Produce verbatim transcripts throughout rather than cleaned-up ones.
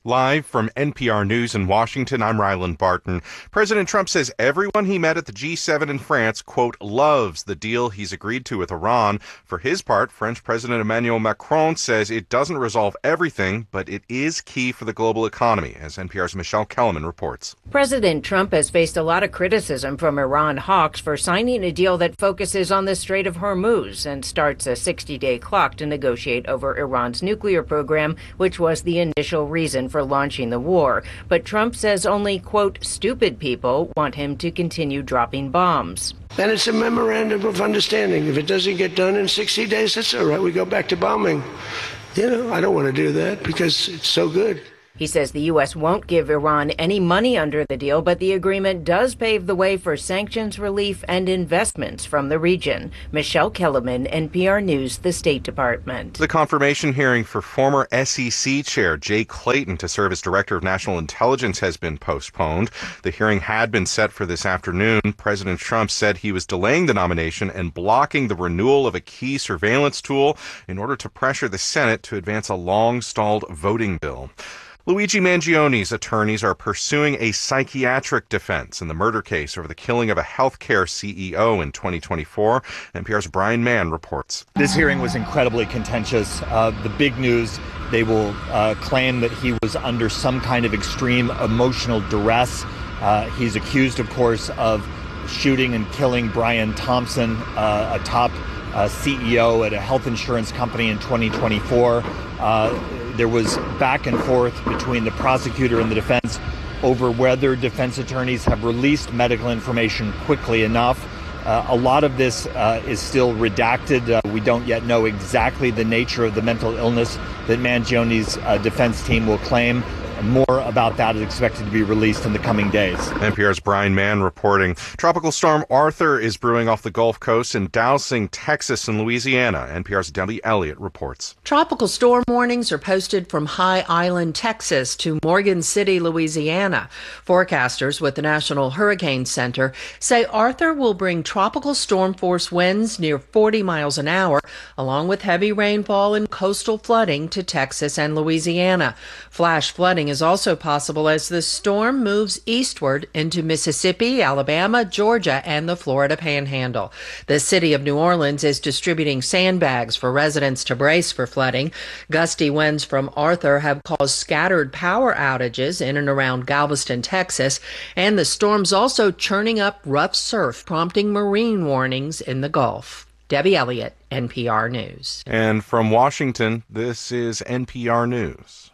Live from N P R News in Washington, I'm Ryland Barton. President Trump says everyone he met at the G seven in France, quote, loves the deal he's agreed to with Iran. For his part, French President Emmanuel Macron says it doesn't resolve everything, but it is key for the global economy, as N P R's Michelle Kellerman reports. President Trump has faced a lot of criticism from Iran hawks for signing a deal that focuses on the Strait of Hormuz and starts a sixty-day clock to negotiate over Iran's nuclear program, which was the initial reason for launching the war. But Trump says only, quote, stupid people want him to continue dropping bombs. Then it's a memorandum of understanding. If it doesn't get done in sixty days, that's all right. We go back to bombing. You know, I don't want to do that because it's so good. He says the U S won't give Iran any money under the deal, but the agreement does pave the way for sanctions relief and investments from the region. Michelle Kellerman, N P R News, the State Department. The confirmation hearing for former S E C Chair Jay Clayton to serve as Director of National Intelligence has been postponed. The hearing had been set for this afternoon. President Trump said he was delaying the nomination and blocking the renewal of a key surveillance tool in order to pressure the Senate to advance a long-stalled voting bill. Luigi Mangione's attorneys are pursuing a psychiatric defense in the murder case over the killing of a healthcare C E O in twenty twenty-four. N P R's Brian Mann reports. This hearing was incredibly contentious. Uh, the big news, they will uh, claim that he was under some kind of extreme emotional duress. Uh, he's accused, of course, of shooting and killing Brian Thompson, uh, a top uh, C E O at a health insurance company in twenty twenty-four. Uh, There was back and forth between the prosecutor and the defense over whether defense attorneys have released medical information quickly enough. Uh, a lot of this uh, is still redacted. Uh, we don't yet know exactly the nature of the mental illness that Mangione's uh, defense team will claim. More about that is expected to be released in the coming days. N P R's Brian Mann reporting. Tropical storm Arthur is brewing off the Gulf Coast and dousing Texas and Louisiana. N P R's Debbie Elliott reports. Tropical storm warnings are posted from High Island, Texas to Morgan City, Louisiana. Forecasters with the National Hurricane Center say Arthur will bring tropical storm force winds near forty miles an hour, along with heavy rainfall and coastal flooding to Texas and Louisiana. Flash flooding is also possible as the storm moves eastward into Mississippi, Alabama, Georgia, and the Florida Panhandle. The city of New Orleans is distributing sandbags for residents to brace for flooding. Gusty winds from Arthur have caused scattered power outages in and around Galveston, Texas, and the storm's also churning up rough surf, prompting marine warnings in the Gulf. Debbie Elliott, N P R News. And from Washington, this is N P R News.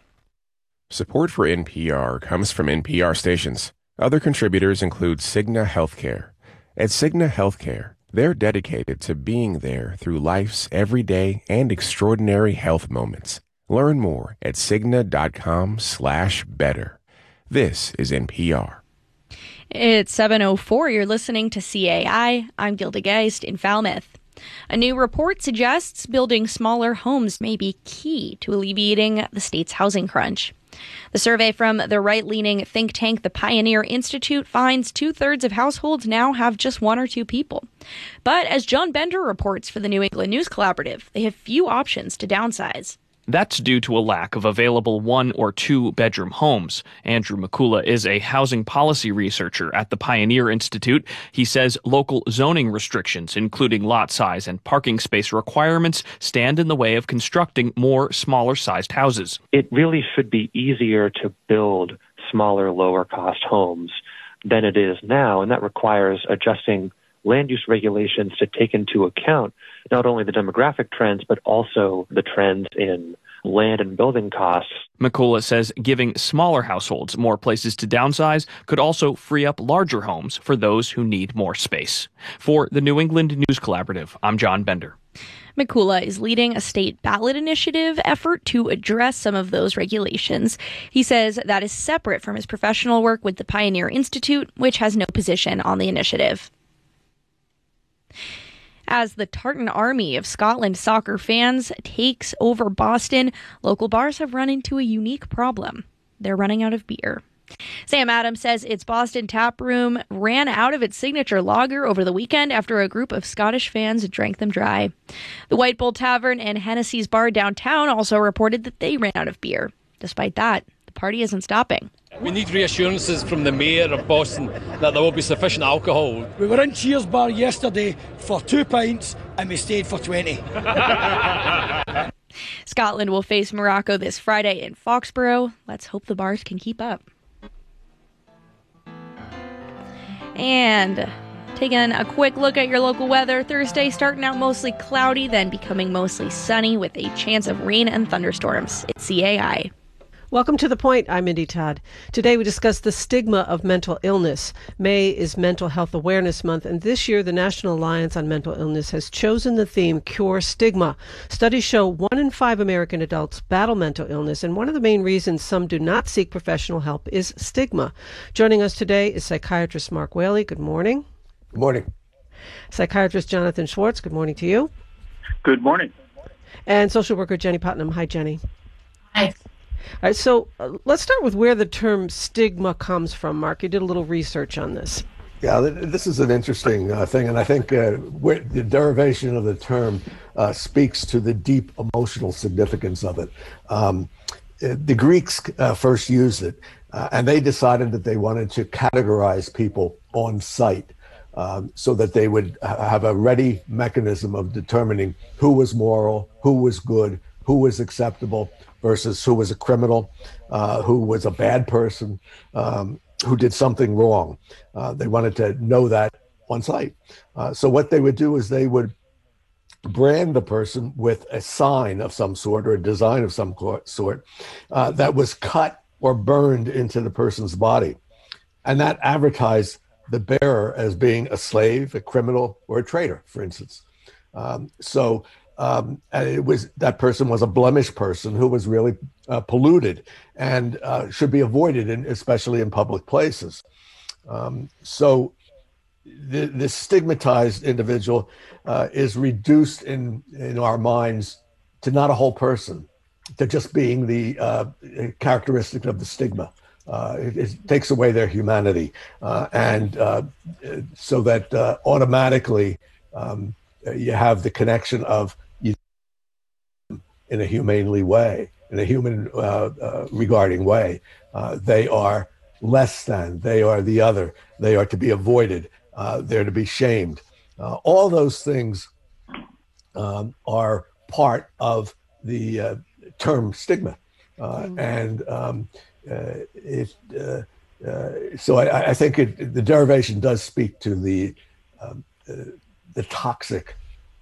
Support for N P R comes from N P R stations. Other contributors include Cigna Healthcare. At Cigna Healthcare, they're dedicated to being there through life's everyday and extraordinary health moments. Learn more at Cigna.com slash better. This is N P R. It's seven oh four. You're listening to C A I. I'm Gilda Geist in Falmouth. A new report suggests building smaller homes may be key to alleviating the state's housing crunch. The survey from the right-leaning think tank, the Pioneer Institute, finds two-thirds of households now have just one or two people. But as John Bender reports for the New England News Collaborative, they have few options to downsize. That's due to a lack of available one- or two-bedroom homes. Andrew Mikula is a housing policy researcher at the Pioneer Institute. He says local zoning restrictions, including lot size and parking space requirements, stand in the way of constructing more smaller-sized houses. It really should be easier to build smaller, lower-cost homes than it is now, and that requires adjusting land use regulations to take into account not only the demographic trends, but also the trends in land and building costs. Mikula says giving smaller households more places to downsize could also free up larger homes for those who need more space. For the New England News Collaborative, I'm John Bender. Mikula is leading a state ballot initiative effort to address some of those regulations. He says that is separate from his professional work with the Pioneer Institute, which has no position on the initiative. As the Tartan Army of Scotland soccer fans takes over Boston, local bars have run into a unique problem. They're running out of beer. Sam Adams says its Boston tap room ran out of its signature lager over the weekend after a group of Scottish fans drank them dry. The White Bull Tavern and Hennessy's Bar downtown also reported that they ran out of beer. Despite that, the party isn't stopping. We need reassurances from the mayor of Boston that there will be sufficient alcohol. We were in Cheers Bar yesterday for two pints and we stayed for twenty. Scotland will face Morocco this Friday in Foxborough. Let's hope the bars can keep up. And taking a quick look at your local weather. Thursday starting out mostly cloudy, then becoming mostly sunny with a chance of rain and thunderstorms. It's C A I. Welcome to The Point. I'm Mindy Todd. Today we discuss the stigma of mental illness. May is Mental Health Awareness Month, and this year the National Alliance on Mental Illness has chosen the theme Cure Stigma. Studies show one in five American adults battle mental illness, and one of the main reasons some do not seek professional help is stigma. Joining us today is psychiatrist Mark Whaley. Good morning. Good morning. Psychiatrist Jonathan Schwartz. Good morning to you. Good morning. And social worker Jenny Putnam. Hi, Jenny. Hi. All right, so uh, let's start with where the term stigma comes from. Mark, you did a little research on this. Yeah, this is an interesting uh, thing, and I think uh, where the derivation of the term uh, speaks to the deep emotional significance of it. Um, the Greeks uh, first used it, uh, and they decided that they wanted to categorize people on sight um, so that they would have a ready mechanism of determining who was moral, who was good, who was acceptable, versus who was a criminal, uh, who was a bad person, um, who did something wrong. Uh, they wanted to know that on sight. Uh, so what they would do is they would brand the person with a sign of some sort or a design of some sort uh, that was cut or burned into the person's body. And that advertised the bearer as being a slave, a criminal, or a traitor, for instance. Um, so Um, and it was that person was a blemished person who was really uh, polluted and uh, should be avoided, in, especially in public places. Um, so the, this stigmatized individual uh, is reduced in, in our minds to not a whole person, to just being the uh, characteristic of the stigma. Uh, it, it takes away their humanity, uh, and uh, so that uh, automatically um, you have the connection of in a humanely way, in a human uh, uh, regarding way. Uh, they are less than, they are the other, they are to be avoided, uh, they're to be shamed. Uh, all those things um, are part of the uh, term stigma. Uh, mm-hmm. And um, uh, it, uh, uh, so I, I think it, the derivation does speak to the, um, uh, the toxic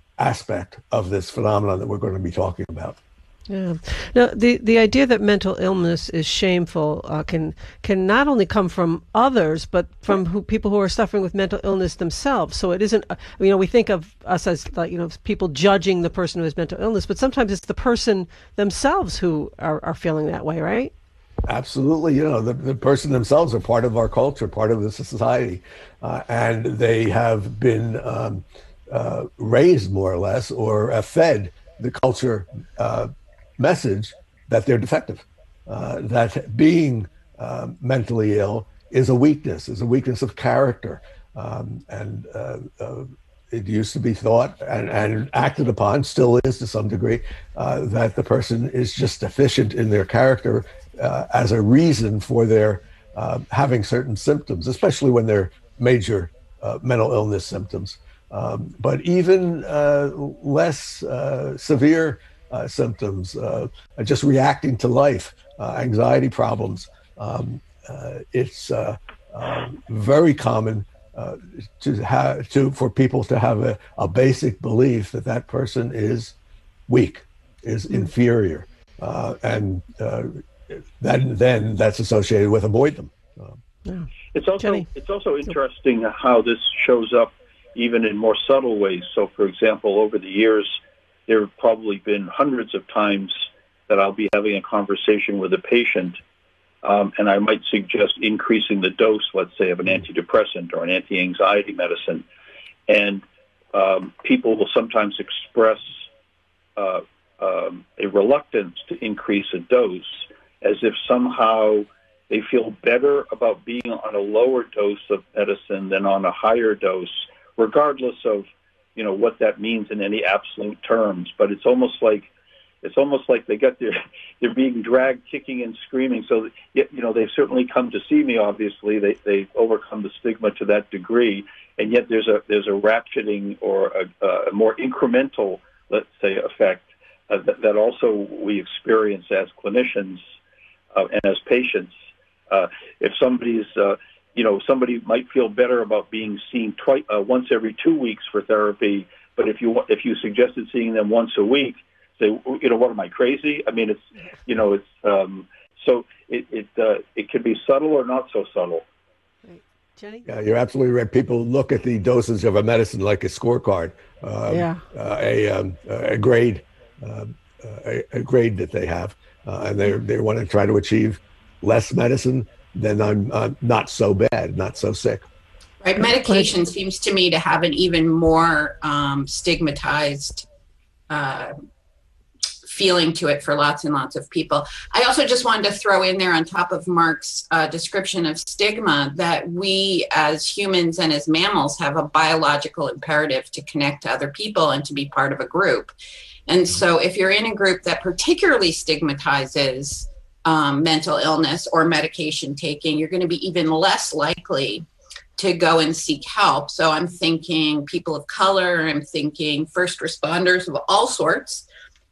aspect of this phenomenon that we're going to be talking about. Yeah. Now, the, the idea that mental illness is shameful uh, can can not only come from others, but from who, people who are suffering with mental illness themselves. So it isn't, uh, you know, we think of us as, like, you know, people judging the person who has mental illness, but sometimes it's the person themselves who are, are feeling that way, right? Absolutely. You know, the, the person themselves are part of our culture, part of the society, uh, and they have been um, uh, raised more or less, or uh, fed the culture uh, message that they're defective, uh, that being uh, mentally ill is a weakness, is a weakness of character. Um, and uh, uh, it used to be thought and, and acted upon, still is to some degree, uh, that the person is just deficient in their character uh, as a reason for their uh, having certain symptoms, especially when they're major uh, mental illness symptoms. Um, but even uh, less uh, severe uh, symptoms, uh, just reacting to life, uh, anxiety problems, um, uh, it's uh, uh, very common uh, to have to for people to have a, a basic belief that that person is weak, is inferior, uh, and uh, that then that's associated with avoid them. Uh, yeah. It's also Jenny. it's also interesting how this shows up even in more subtle ways. So, for example, over the years, there have probably been hundreds of times that I'll be having a conversation with a patient, um, and I might suggest increasing the dose, let's say, of an antidepressant or an anti-anxiety medicine. And um, people will sometimes express uh, um, a reluctance to increase a dose as if somehow they feel better about being on a lower dose of medicine than on a higher dose, regardless of, you know, what that means in any absolute terms. But it's almost like it's almost like they got their, they're being dragged kicking and screaming. So, you know, they've certainly come to see me, obviously. They, they've overcome the stigma to that degree. And yet there's a, there's a ratcheting or a, a more incremental, let's say, effect uh, that, that also we experience as clinicians uh, and as patients. Uh, if somebody's, uh, you know, somebody might feel better about being seen twice, uh, once every two weeks for therapy, but if you if you suggested seeing them once a week, say, you know, what am I, crazy? I mean, it's, you know, it's um, so it it uh, it can be subtle or not so subtle. Right. Jenny? Yeah, you're absolutely right. People look at the dosage of a medicine like a scorecard, um, yeah, uh, a um, a grade, uh, a, a grade that they have, uh, and they they want to try to achieve less medicine. Then I'm uh, not so bad, not so sick. Right. Medication seems to me to have an even more um, stigmatized uh, feeling to it for lots and lots of people. I also just wanted to throw in there on top of Mark's uh, description of stigma that we as humans and as mammals have a biological imperative to connect to other people and to be part of a group. And so if you're in a group that particularly stigmatizes um, mental illness or medication taking, you're going to be even less likely to go and seek help. So I'm thinking people of color, I'm thinking first responders of all sorts.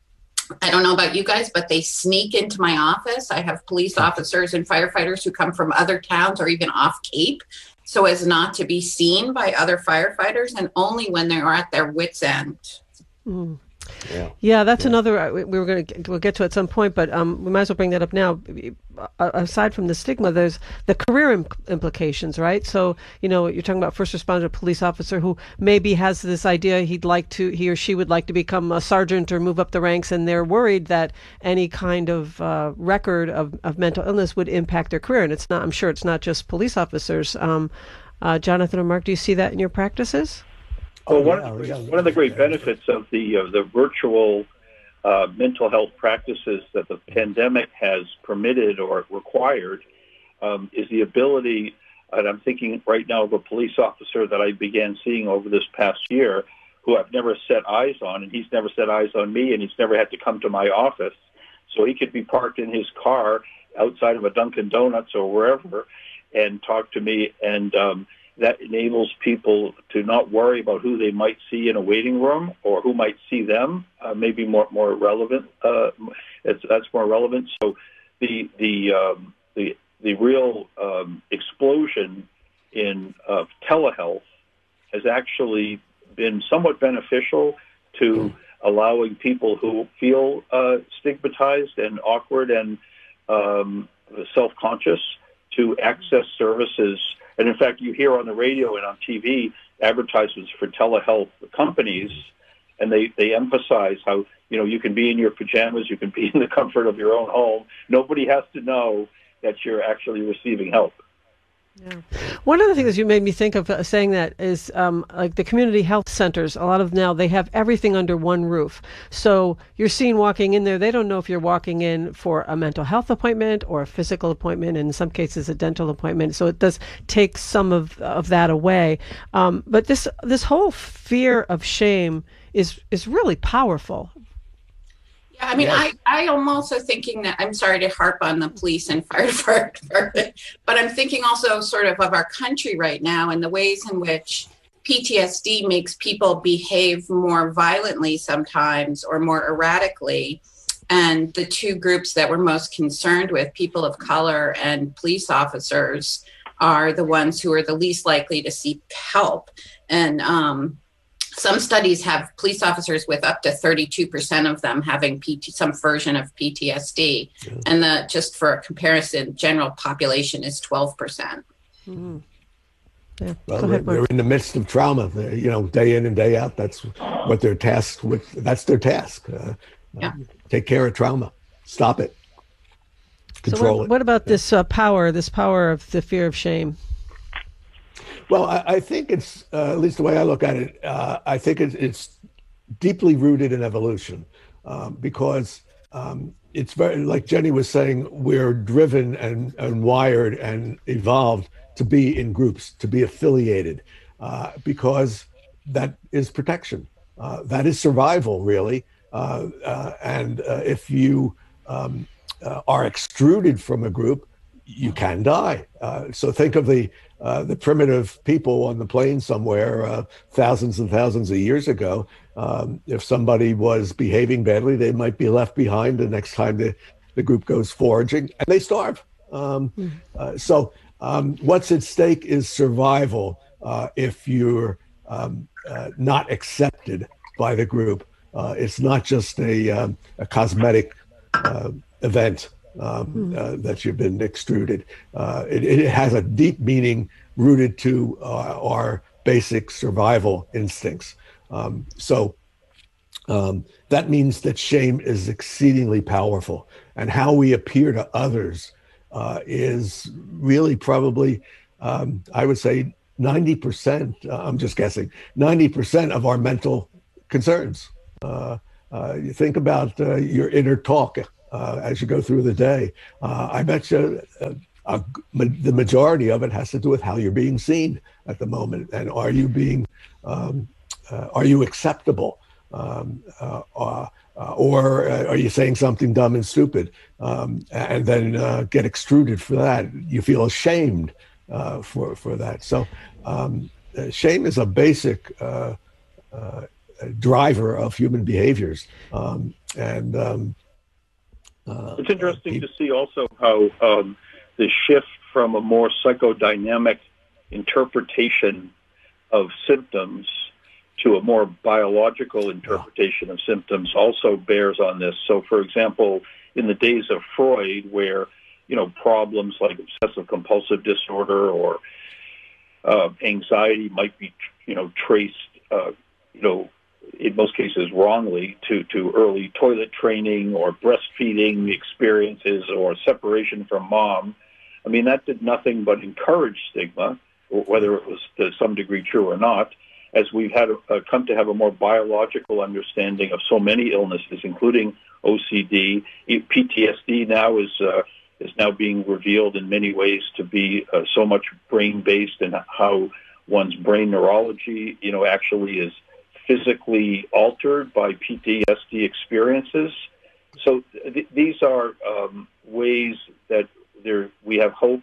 I don't know about you guys, but they sneak into my office. I have police officers and firefighters who come from other towns or even off Cape so as not to be seen by other firefighters, and only when they're at their wits' end. Mm. Yeah. yeah, that's yeah. another, we were going to, we'll get to at some point, but um, we might as well bring that up now. Aside from the stigma, there's the career imp- implications, right? So, you know, you're talking about first responder, police officer who maybe has this idea he'd like to, he or she would like to become a sergeant or move up the ranks, and they're worried that any kind of uh, record of, of mental illness would impact their career. And it's not, I'm sure it's not just police officers. Um, uh, Jonathan or Mark, do you see that in your practices? Well, one, of the, one of the great benefits of the uh, the virtual uh, mental health practices that the pandemic has permitted or required um, is the ability, and I'm thinking right now of a police officer that I began seeing over this past year who I've never set eyes on, and he's never set eyes on me, and he's never had to come to my office. So he could be parked in his car outside of a Dunkin' Donuts or wherever and talk to me, and um, that enables people to not worry about who they might see in a waiting room or who might see them. Uh, maybe more more relevant. Uh, it's, that's more relevant. So the the um, the the real um, explosion in uh, telehealth has actually been somewhat beneficial to allowing people who feel uh, stigmatized and awkward and um, self-conscious to access services. And in fact, you hear on the radio and on T V advertisements for telehealth companies, and they, they emphasize how, you know, you can be in your pajamas, you can be in the comfort of your own home. Nobody has to know that you're actually receiving help. Yeah. One of the things you made me think of uh, saying that is um, like the community health centers, a lot of now they have everything under one roof. So you're seen walking in there. They don't know if you're walking in for a mental health appointment or a physical appointment, and in some cases a dental appointment. So it does take some of of that away. Um, but this this whole fear of shame is is really powerful. Yeah, I mean, yes. I, I am also thinking that, I'm sorry to harp on the police and fire department, but I'm thinking also sort of of our country right now and the ways in which P T S D makes people behave more violently sometimes or more erratically. And the two groups that we're most concerned with, people of color and police officers, are the ones who are the least likely to seek help. And, um, some studies have police officers with up to thirty-two percent of them having P T, some version of P T S D. Yeah. And the, just for a comparison, general population is twelve percent. Mm-hmm. Yeah. Well, they're, they're in the midst of trauma, they're, you know, day in and day out. That's what they're tasked with. That's their task. Uh, yeah. uh, take care of trauma. Stop it. Control so what, it. What about yeah. this uh, power, this power of the fear of shame? Well, I, I think it's, uh, at least the way I look at it, uh, I think it's, it's deeply rooted in evolution um, because um, it's very, like Jenny was saying, we're driven and, and wired and evolved to be in groups, to be affiliated, uh, because that is protection. Uh, that is survival, really. Uh, uh, and uh, if you um, uh, are extruded from a group, you can die. Uh, so think of the uh, the primitive people on the plains somewhere uh, thousands and thousands of years ago. Um, if somebody was behaving badly, they might be left behind the next time the, the group goes foraging, and they starve. Um, uh, so um, what's at stake is survival uh, if you're um, uh, not accepted by the group. Uh, it's not just a, um, a cosmetic uh, event um, uh, that you've been extruded. Uh, it, it has a deep meaning rooted to uh, our basic survival instincts. Um, so um, that means that shame is exceedingly powerful, and how we appear to others uh, is really probably, um, I would say, ninety percent, uh, I'm just guessing, ninety percent of our mental concerns. Uh, uh, you think about uh, your inner talk uh, as you go through the day. Uh, I bet you uh, uh, the majority of it has to do with how you're being seen at the moment, and are you being, um, uh, are you acceptable, um, uh, uh, uh, or uh, are you saying something dumb and stupid, um, and then uh, get extruded for that? You feel ashamed uh, for for that. So um, uh, shame is a basic Uh, uh, driver of human behaviors, um, and um, uh, it's interesting to see also how um, the shift from a more psychodynamic interpretation of symptoms to a more biological interpretation of symptoms also bears on this. So, for example, in the days of Freud, where you know problems like obsessive compulsive disorder or uh, anxiety might be you know traced uh, you know in most cases wrongly, to, to early toilet training or breastfeeding experiences or separation from mom. I mean, that did nothing but encourage stigma, whether it was to some degree true or not, as we've had uh, come to have a more biological understanding of so many illnesses, including O C D. P T S D now is uh, is now being revealed in many ways to be uh, so much brain-based, and how one's brain neurology, you know, actually is physically altered by P T S D experiences. So th- these are um, ways that there we have hope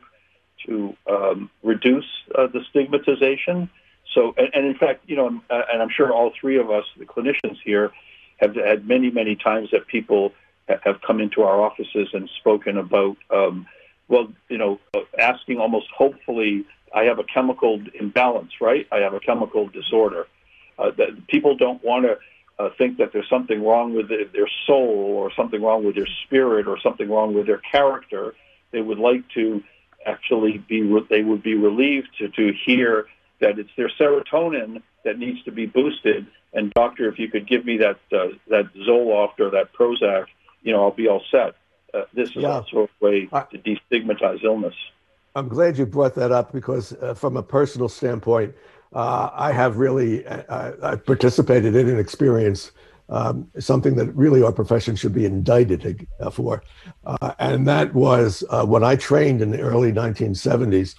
to um, reduce uh, the stigmatization. So, and, and in fact, you know, uh, and I'm sure all three of us, the clinicians here, have had many, many times that people ha- have come into our offices and spoken about, um, well, you know, uh, asking almost hopefully, I have a chemical imbalance, right? I have a chemical disorder. Uh, that people don't want to uh, think that there's something wrong with their, their soul, or something wrong with their spirit, or something wrong with their character. They would like to actually be, re- they would be relieved to, to hear that it's their serotonin that needs to be boosted. And doctor, if you could give me that uh, that Zoloft or that Prozac, you know, I'll be all set. Uh, this is yeah. also a way to destigmatize illness. I'm glad you brought that up, because uh, from a personal standpoint, Uh, I have really uh, I participated in an experience, um, something that really our profession should be indicted uh, for. Uh, and that was uh, when I trained in the early nineteen seventies,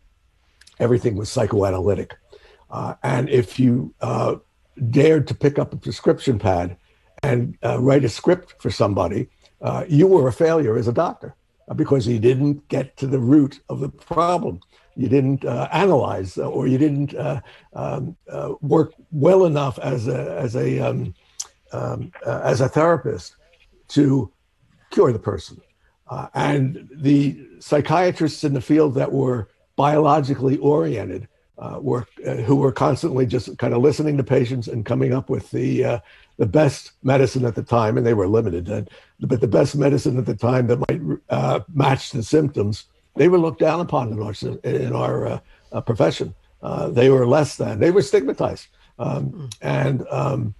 everything was psychoanalytic. Uh, and if you uh, dared to pick up a prescription pad and uh, write a script for somebody, uh, you were a failure as a doctor, because you didn't get to the root of the problem. You didn't uh, analyze, or you didn't uh, um, uh, work well enough as a as a um, um, uh, as a therapist to cure the person. Uh, and the psychiatrists in the field that were biologically oriented, uh, were uh, who were constantly just kind of listening to patients and coming up with the uh, the best medicine at the time, and they were limited, uh, but the best medicine at the time that might uh, match the symptoms. They were looked down upon in our in our uh, uh, profession. Uh, they were less than. They were stigmatized, um, and um,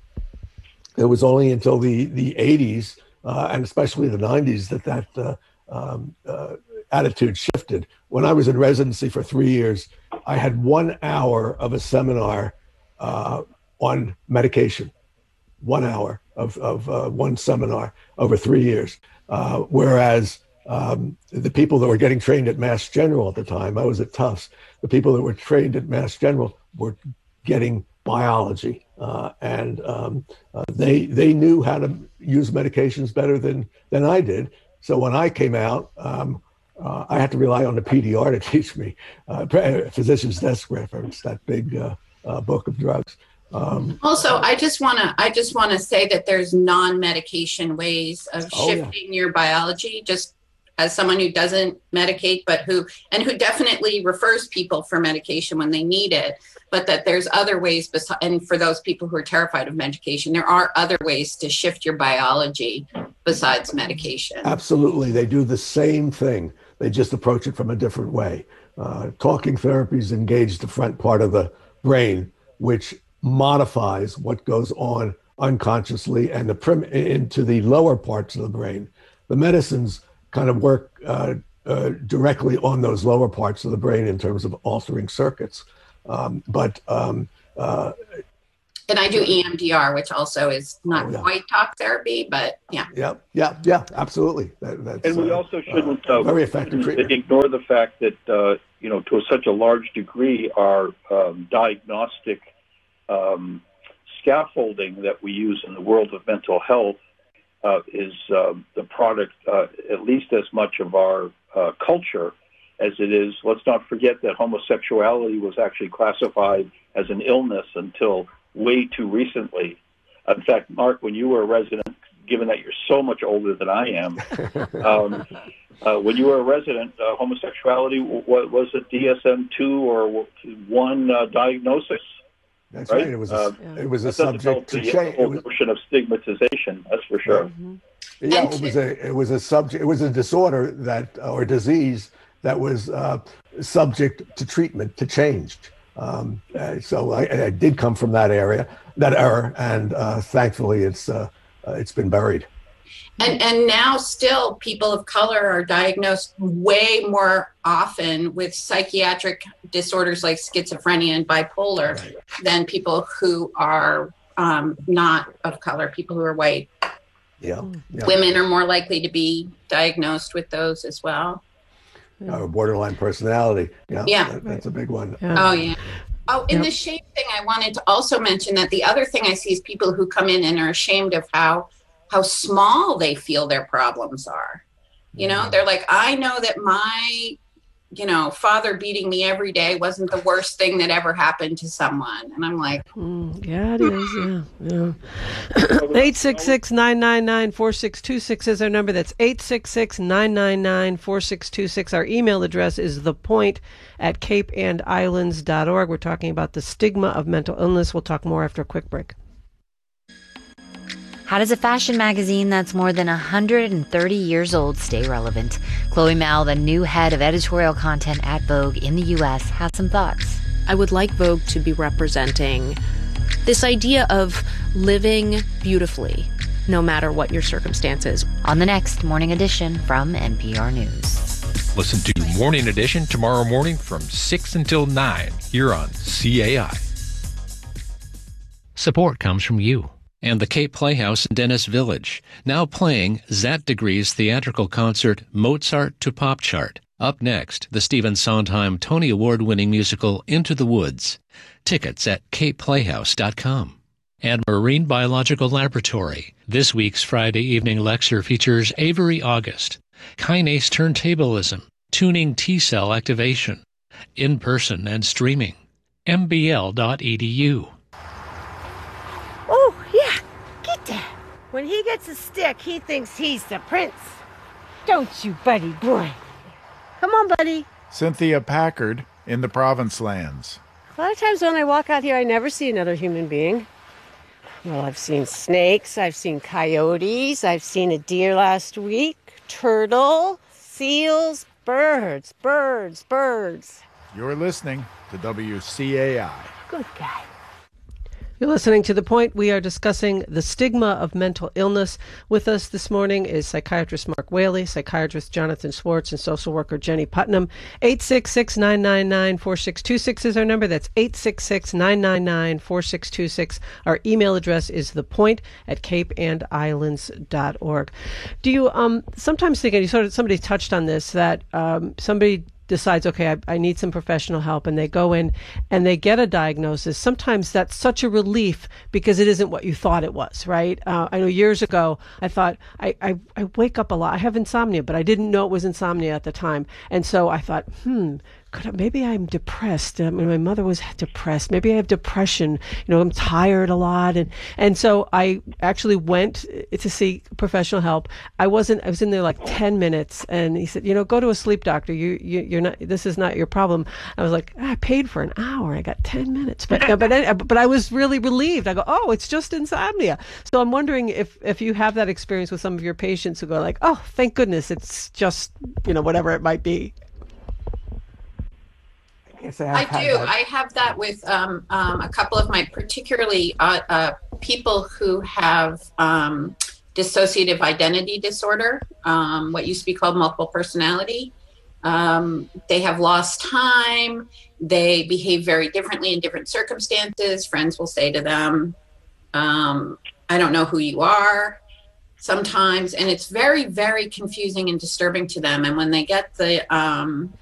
it was only until the the eighties uh, and especially the nineties that that uh, um, uh, attitude shifted. When I was in residency for three years, I had one hour of a seminar uh, on medication. One hour of of uh, one seminar over three years, uh, whereas. Um, the people that were getting trained at Mass General at the time, I was at Tufts, the people that were trained at Mass General were getting biology. Uh, and um, uh, they they knew how to use medications better than, than I did. So when I came out, um, uh, I had to rely on the P D R to teach me, uh, Physician's Desk Reference, that big uh, uh, book of drugs. Um, also, I just want to I just want to say that there's non-medication ways of shifting oh, yeah. your biology. Just as someone who doesn't medicate, but who and who definitely refers people for medication when they need it, but that there's other ways. Bes- and for those people who are terrified of medication, there are other ways to shift your biology besides medication. Absolutely, they do the same thing. They just approach it from a different way. Uh, talking therapies engage the front part of the brain, which modifies what goes on unconsciously and the prim- into the lower parts of the brain. The medicines kind of work uh, uh, directly on those lower parts of the brain in terms of altering circuits. Um, but um, uh, and I do E M D R, which also is not oh, yeah. quite talk therapy, but yeah. Yeah, yeah, yeah, absolutely. That, that's, and we uh, also shouldn't uh, very effective treatment. Ignore the fact that uh, you know, to such a large degree, our um, diagnostic um, scaffolding that we use in the world of mental health uh, is uh, the product, uh, at least as much of our uh, culture as it is. Let's not forget that homosexuality was actually classified as an illness until way too recently. In fact, Mark, when you were a resident, given that you're so much older than I am, um, uh, when you were a resident, uh, homosexuality w- was a D S M two or one uh, diagnosis. That's right. right. It was a, uh, it was a that subject to the change. whole notion of stigmatization. That's for sure. Mm-hmm. Yeah, it was a it was a subject. It was a disorder that or disease that was uh, subject to treatment, to change. Um, uh, so I, I did come from that area, that era, and uh, thankfully it's uh, uh, it's been buried. And and now still people of color are diagnosed way more often with psychiatric disorders like schizophrenia and bipolar right. than people who are um, not of color, people who are white. Yeah. yeah. Women are more likely to be diagnosed with those as well. Uh, borderline personality. Yeah. yeah. That, that's a big one. Yeah. Oh, yeah. Oh, in yeah. the shame thing, I wanted to also mention that the other thing I see is people who come in and are ashamed of how how small they feel their problems are. You know, they're like, I know that my, you know, father beating me every day wasn't the worst thing that ever happened to someone. And I'm like, mm, yeah, it is. Yeah, yeah. eight six six, nine nine nine, four six two six is our number. That's eight six six, nine nine nine, four six two six. Our email address is thepoint at cape and islands dot org. We're talking about the stigma of mental illness. We'll talk more after a quick break. How does a fashion magazine that's more than one hundred thirty years old stay relevant? Chloe Mal, the new head of editorial content at Vogue in the U S, had some thoughts. I would like Vogue to be representing this idea of living beautifully, no matter what your circumstances. On the next Morning Edition from N P R News. Listen to Morning Edition tomorrow morning from six until nine here on C A I. Support comes from you and the Cape Playhouse in Dennis Village, now playing Zat Degree's theatrical concert Mozart to Pop Chart. Up next, the Stephen Sondheim Tony Award-winning musical Into the Woods. Tickets at cape playhouse dot com. And Marine Biological Laboratory. This week's Friday evening lecture features Avery August, kinase turntablism, tuning T-cell activation, in-person and streaming. m b l dot e d u. Oh, yeah, get that. When he gets a stick, he thinks he's the prince. Don't you, buddy boy? Come on, buddy. Cynthia Packard in the Province Lands. A lot of times when I walk out here, I never see another human being. Well, I've seen snakes, I've seen coyotes, I've seen a deer last week, turtle, seals, birds, birds, birds. You're listening to W C A I. Good guy. You're listening to The Point. We are discussing the stigma of mental illness. With us this morning is psychiatrist Mark Whaley, psychiatrist Jonathan Schwartz, and social worker Jenny Putnam. eight six six, nine nine nine, four six two six is our number. That's eight six six, nine nine nine, four six two six. Our email address is thepoint at cape and islands dot org. Do you um, sometimes think, and you sort of, somebody touched on this, that um, somebody decides, okay, I, I need some professional help, and they go in and they get a diagnosis, sometimes that's such a relief because it isn't what you thought it was, right? Uh, I know years ago, I thought, I, I, I wake up a lot. I have insomnia, but I didn't know it was insomnia at the time. And so I thought, hmm, could I, maybe I'm depressed. I mean, my mother was depressed. Maybe I have depression. You know, I'm tired a lot. And, and so I actually went to see professional help. I wasn't, I was in there like ten minutes, and he said, you know, go to a sleep doctor. You, you you're not, this is not your problem. I was like, I paid for an hour. I got ten minutes, but, but, but I was really relieved. I go, oh, it's just insomnia. So I'm wondering if, if you have that experience with some of your patients who go like, oh, thank goodness it's just, you know, whatever it might be. I do. I have that with um, um, a couple of my, particularly uh, uh, people who have um, dissociative identity disorder, um, what used to be called multiple personality. Um, they have lost time. They behave very differently in different circumstances. Friends will say to them, um, I don't know who you are sometimes. And it's very, very confusing and disturbing to them. And when they get the... Um,